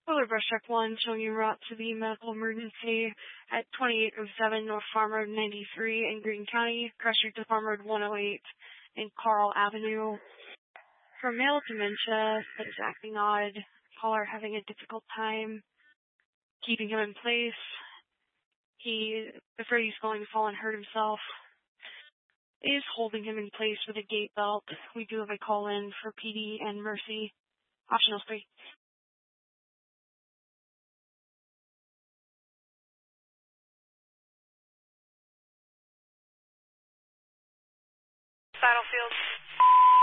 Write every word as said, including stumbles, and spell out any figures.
Polar Brush Truck one showing you route to the medical emergency at twenty-eight oh seven North Farm Road ninety-three in Greene County. Crash to Farm Road one oh eight in Carl Avenue. For male dementia that is acting odd, caller having a difficult time keeping him in place. He, afraid he's going to fall and hurt himself, is holding him in place with a gait belt. We do have a call in for P D and Mercy. Optional three. Battlefield.